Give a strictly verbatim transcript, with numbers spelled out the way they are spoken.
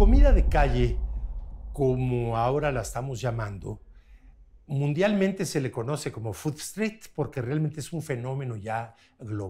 comida de calle, como ahora la estamos llamando, mundialmente se le conoce como food street porque realmente es un fenómeno ya global.